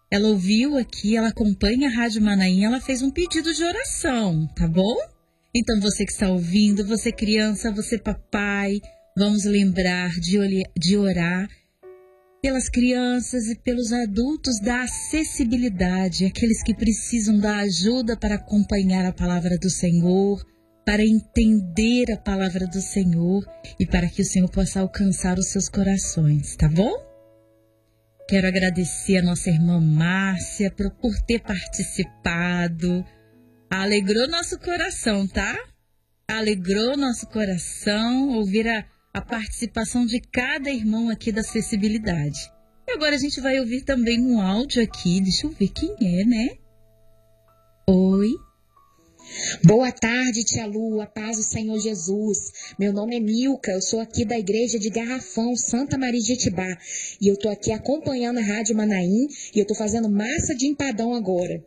ela ouviu aqui, ela acompanha a Rádio Manaim, ela fez um pedido de oração, tá bom? Então você que está ouvindo, você criança, você papai, vamos lembrar de orar pelas crianças e pelos adultos da acessibilidade, aqueles que precisam da ajuda para acompanhar a palavra do Senhor, para entender a palavra do Senhor e para que o Senhor possa alcançar os seus corações, tá bom? Quero agradecer a nossa irmã Márcia por ter participado. Alegrou nosso coração, tá? Alegrou nosso coração ouvir a participação de cada irmão aqui da acessibilidade. E agora a gente vai ouvir também um áudio aqui. Deixa eu ver quem é, né? Oi. Boa tarde, tia Lu, a paz do Senhor Jesus. Meu nome é Milka, eu sou aqui da igreja de Garrafão, Santa Maria de Itibá. E eu tô aqui acompanhando a Rádio Manaim e eu tô fazendo massa de empadão agora.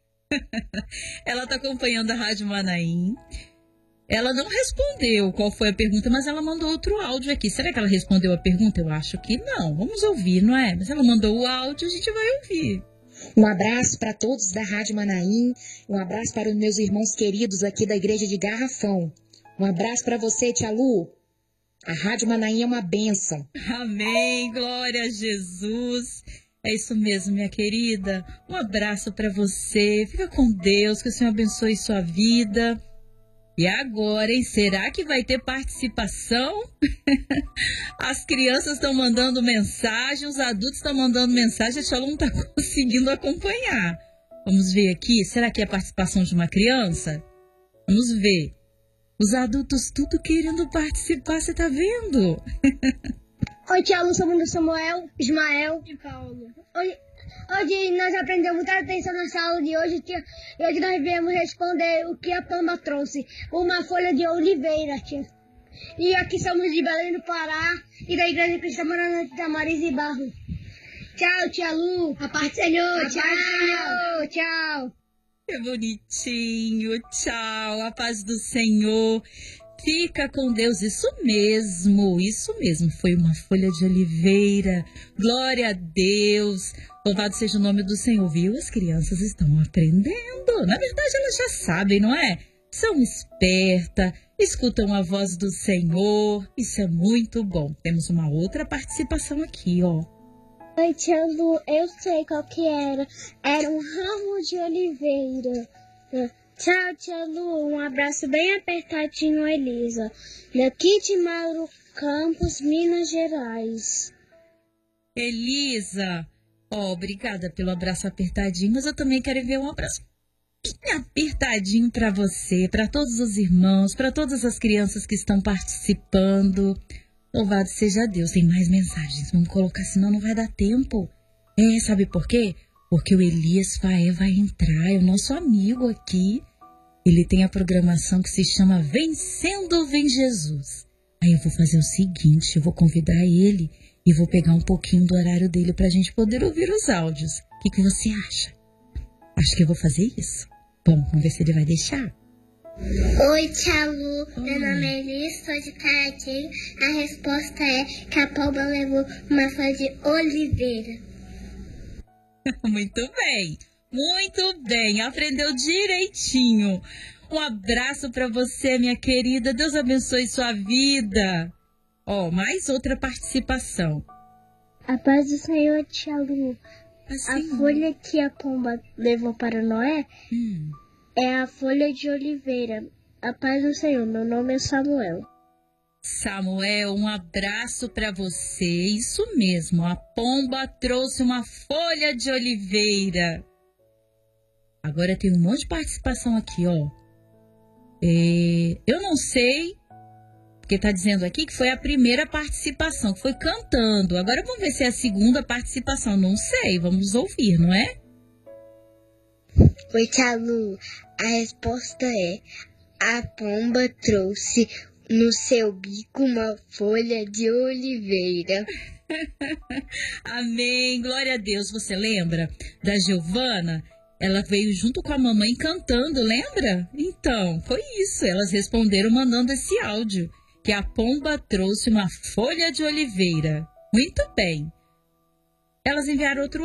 Ela tá acompanhando a Rádio Manaim. Ela não respondeu qual foi a pergunta, mas ela mandou outro áudio aqui. Será que ela respondeu a pergunta? Eu acho que não. Vamos ouvir, não é? Mas ela mandou o áudio, a gente vai ouvir. Um abraço para todos da Rádio Manaim, um abraço para os meus irmãos queridos aqui da igreja de Garrafão. Um abraço para você, tia Lu. A Rádio Manaim é uma bênção. Amém, glória a Jesus. É isso mesmo, minha querida. Um abraço para você. Fica com Deus, que o Senhor abençoe sua vida. E agora, hein? Será que vai ter participação? As crianças estão mandando mensagem, os adultos estão mandando mensagem, a tia Lu não está conseguindo acompanhar. Vamos ver aqui, será que é a participação de uma criança? Vamos ver. Os adultos tudo querendo participar, você tá vendo? Oi, tia Lu, somos o Samuel, Ismael e Paulo. Hoje nós aprendemos muita atenção nessa aula de hoje, tia. E hoje nós viemos responder o que a Pamba trouxe. Uma folha de oliveira, tia. E aqui somos de Belém do Pará e da Igreja Cristã Maranata de Tamariz e Barro. Tchau, tia Lu. A paz do Senhor. Tchau. Tchau. Que bonitinho. Tchau. A paz do Senhor. Fica com Deus, isso mesmo. Foi uma folha de oliveira. Glória a Deus. Louvado seja o nome do Senhor, viu? As crianças estão aprendendo. Na verdade, elas já sabem, não é? São espertas, escutam a voz do Senhor. Isso é muito bom. Temos uma outra participação aqui, ó. Oi, tia Lu, eu sei qual que era. Era um ramo de oliveira. Tchau, tia Lu. Um abraço bem apertadinho, Elisa. Daqui de Mauro Campos, Minas Gerais. Elisa, obrigada pelo abraço apertadinho, mas eu também quero ver um abraço bem apertadinho para você, para todos os irmãos, para todas as crianças que estão participando. Louvado seja Deus. Tem mais mensagens, vamos colocar, senão não vai dar tempo. Sabe por quê? Porque o Elias Faé vai entrar, é o nosso amigo aqui. Ele tem a programação que se chama Vencendo Vem Jesus. Aí eu vou fazer o seguinte, eu vou convidar ele e vou pegar um pouquinho do horário dele pra gente poder ouvir os áudios. O que você acha? Acho que eu vou fazer isso. Bom, vamos ver se ele vai deixar. Oi, tia Lu. Meu nome é Elis, sou de Caratinho. A resposta é que a Palma levou uma folha de oliveira. Muito bem, aprendeu direitinho. Um abraço para você, minha querida. Deus abençoe sua vida. Mais outra participação. A paz do Senhor, tia Lu. Assim. A folha que a pomba levou para Noé é a folha de oliveira. A paz do Senhor, meu nome é Samuel. Samuel, um abraço para você. Isso mesmo, a pomba trouxe uma folha de oliveira. Agora tem um monte de participação aqui, ó. Eu não sei, porque tá dizendo aqui que foi a primeira participação, que foi cantando. Agora vamos ver se é a segunda participação. Não sei, vamos ouvir, não é? Oi, tia Lu. A resposta é: a pomba trouxe no seu bico uma folha de oliveira. Amém, glória a Deus. Você lembra da Giovana? Ela veio junto com a mamãe cantando, lembra? Então, foi isso. Elas responderam mandando esse áudio, que a pomba trouxe uma folha de oliveira. Muito bem. Elas enviaram outro